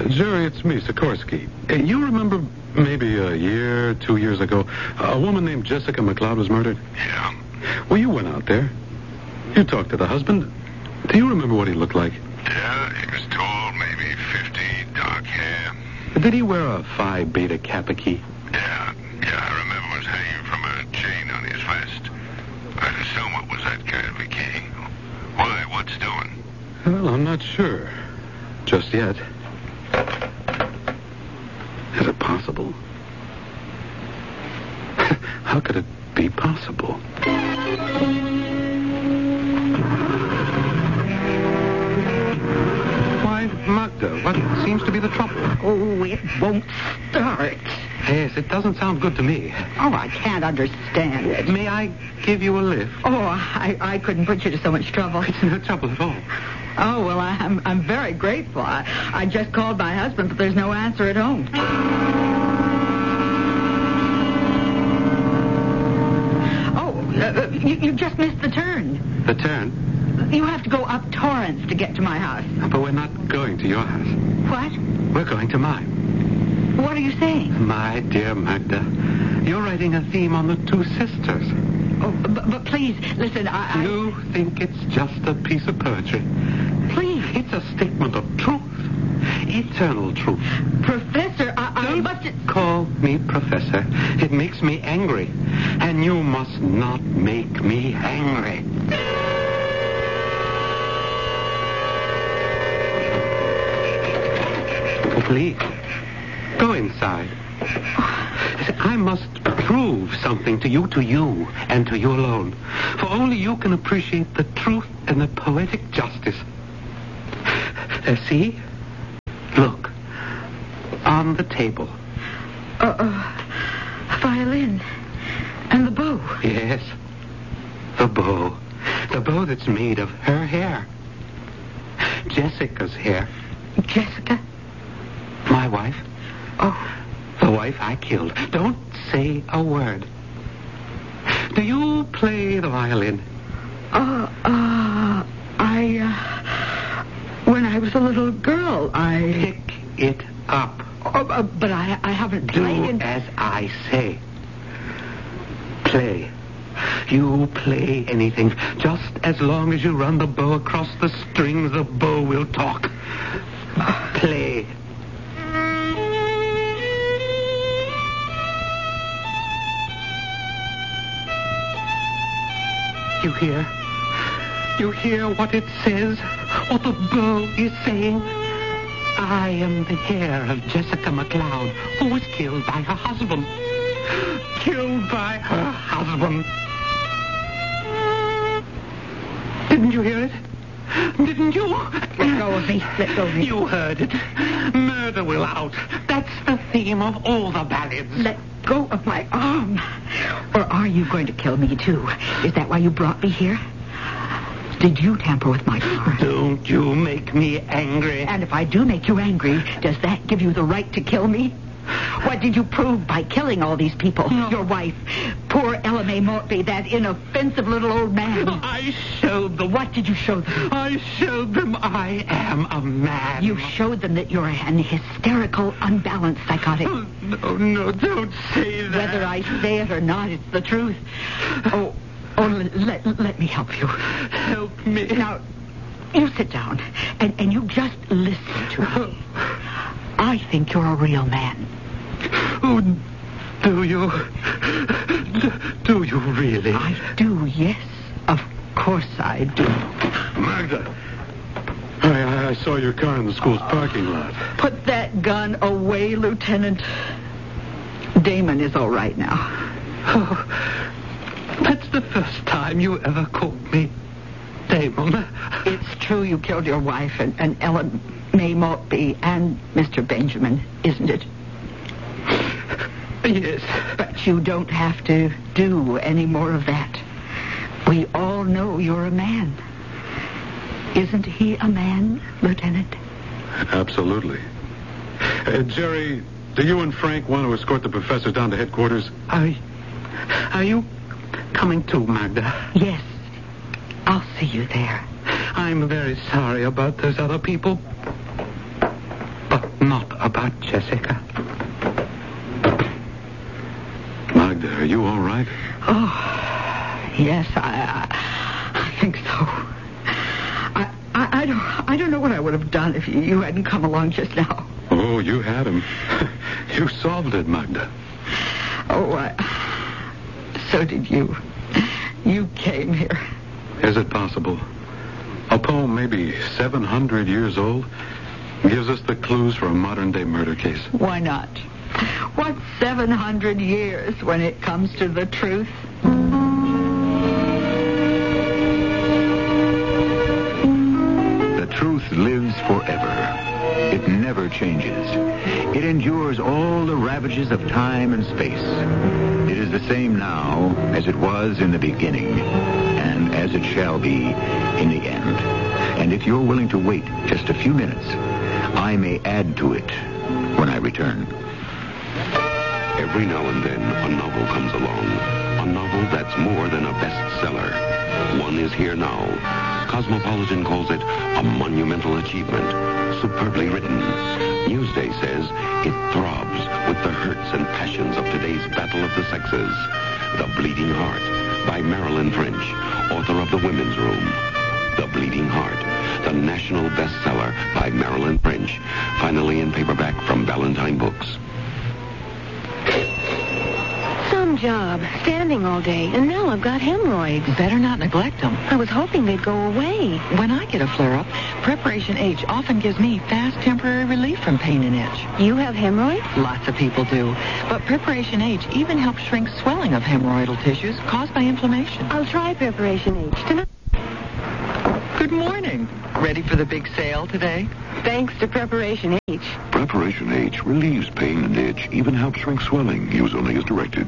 Jerry, it's me, Sikorsky. You remember maybe a year, 2 years ago, a woman named Jessica McLeod was murdered? Yeah. Well, you went out there. You talked to the husband. Do you remember what he looked like? Yeah, he was tall, maybe 50, dark hair. Did he wear a Phi Beta Kappa key? Yeah, I remember it was hanging from a chain on his vest. I'd assume it was that kind of a key. Why, what's doing? Well, I'm not sure. Just yet. Is it possible? How could it be possible? Why, Magda, what seems to be the trouble? Oh, it won't start. Yes, it doesn't sound good to me. Oh, I can't understand it. May I give you a lift? Oh, I couldn't put you to so much trouble. It's no trouble at all. Oh, well, I'm very grateful. I just called my husband, but there's no answer at home. Oh, you just missed the turn. The turn? You have to go up Torrance to get to my house. But we're not going to your house. What? We're going to mine. What are you saying? My dear Magda, you're writing a theme on the two sisters. Oh, but please, listen, You think it's just a piece of poetry. Please. It's a statement of truth. Eternal truth. Professor, I must... Call me Professor. It makes me angry. And you must not make me angry. Oh, please. Go inside. I must prove something to you, and to you alone. For only you can appreciate the truth and the poetic justice. See? Look. On the table. Violin. And the bow. Yes. The bow. The bow that's made of her hair. Jessica's hair. Jessica? My wife. Oh. The wife I killed. Don't say a word. Do you play the violin? When I was a little girl, Pick it up. But I haven't played Do as I say. Play. You play anything. Just as long as you run the bow across the strings, the bow will talk. Play. You hear? You hear what it says? What the bow is saying? I am the hair of Jessica McLeod, who was killed by her husband. Killed by her husband. Didn't you hear it? Didn't you? Let go of me. Let go of me. You heard it. Murder will out. That's the theme of all the ballads. Let go of my arm. Or are you going to kill me, too? Is that why you brought me here? Did you tamper with my car? Don't you make me angry. And if I do make you angry, does that give you the right to kill me? What did you prove by killing all these people? No. Your wife, poor Ella May Mortby, that inoffensive little old man. I showed them. What did you show them? I showed them I am a man. You showed them that you're an hysterical, unbalanced psychotic. No, don't say that. Whether I say it or not, it's the truth. Oh, let me help you. Help me. Now, you sit down, and you just listen to me. I think you're a real man. Oh, do you? Do you really? I do, yes. Of course I do. Magda, I saw your car in the school's parking lot. Put that gun away, Lieutenant. Damon is all right now. Oh, that's the first time you ever called me Damon. It's true you killed your wife and Ellen May Maltby and Mr. Benjamin, isn't it? Yes. But you don't have to do any more of that. We all know you're a man. Isn't he a man, Lieutenant? Absolutely. Jerry, do you and Frank want to escort the professor down to headquarters? Are you coming too, Magda? Yes. I'll see you there. I'm very sorry about those other people. But not about Jessica. Magda, are you all right? Oh, yes, I think so. I don't know what I would have done if you hadn't come along just now. Oh, you had him. You solved it, Magda. Oh, so did you. You came here. Is it possible? A poem maybe 700 years old gives us the clues for a modern-day murder case. Why not? What's 700 years when it comes to the truth? The truth lives forever. It never changes. It endures all the ravages of time and space. It is the same now as it was in the beginning, and as it shall be in the end. And if you're willing to wait just a few minutes, I may add to it when I return. Every now and then, a novel comes along. A novel that's more than a bestseller. One is here now. Cosmopolitan calls it a monumental achievement. Superbly written. Newsday says it throbs with the hurts and passions of today's battle of the sexes. The Bleeding Heart by Marilyn French, author of The Women's Room. The Bleeding Heart, the national bestseller by Marilyn French, finally in paperback from Ballantine Books. Some job, standing all day, and now I've got hemorrhoids. Better not neglect them. I was hoping they'd go away. When I get a flare-up, Preparation H often gives me fast temporary relief from pain and itch. You have hemorrhoids? Lots of people do. But Preparation H even helps shrink swelling of hemorrhoidal tissues caused by inflammation. I'll try Preparation H tonight. Good morning. Ready for the big sale today? Thanks to Preparation H. Preparation H relieves pain and itch, even helps shrink swelling. Use only as directed.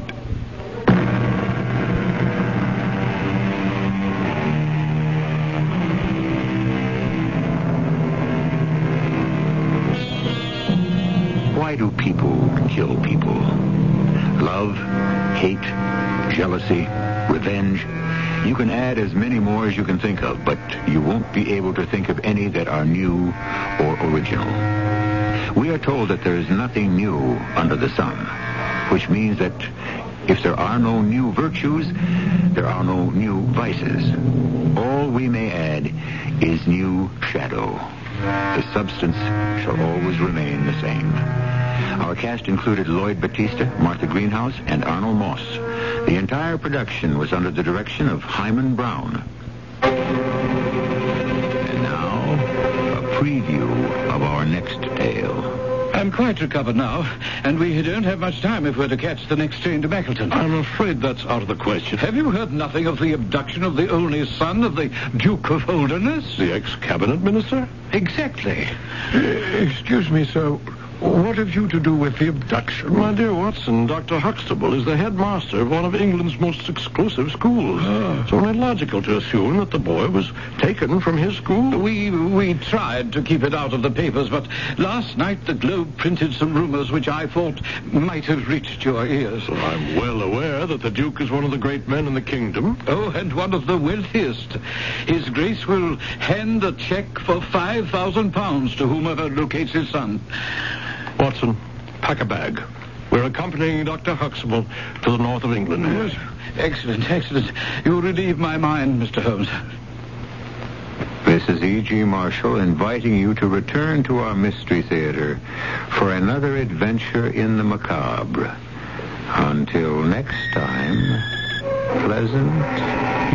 Why do people kill people? Love, hate, jealousy, revenge. You can add as many more as you can think of, but you won't be able to think of any that are new or original. We are told that there is nothing new under the sun, which means that if there are no new virtues, there are no new vices. All we may add is new shadow. The substance shall always remain the same. Our cast included Lloyd Battista, Martha Greenhouse, and Arnold Moss. The entire production was under the direction of Hyman Brown. And now, a preview of our next tale. I'm quite recovered now, and we don't have much time if we're to catch the next train to Mackleton. I'm afraid that's out of the question. Have you heard nothing of the abduction of the only son of the Duke of Holderness? The ex-cabinet minister? Exactly. Excuse me, sir. What have you to do with the abduction? My dear Watson, Dr. Huxtable is the headmaster of one of England's most exclusive schools. It's only logical to assume that the boy was taken from his school. We tried to keep it out of the papers, but last night the Globe printed some rumors which I thought might have reached your ears. Well, I'm well aware that the Duke is one of the great men in the kingdom. Oh, and one of the wealthiest. His Grace will hand a check for £5,000 to whomever locates his son. Watson, pack a bag. We're accompanying Dr. Huxtable to the north of England. Yes. Excellent, excellent. You relieve my mind, Mr. Holmes. This is E.G. Marshall inviting you to return to our Mystery Theater for another adventure in the macabre. Until next time, pleasant